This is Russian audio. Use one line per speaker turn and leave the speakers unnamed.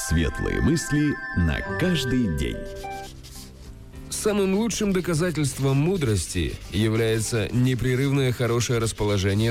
Светлые мысли на каждый день.
Самым лучшим доказательством мудрости является непрерывное хорошее расположение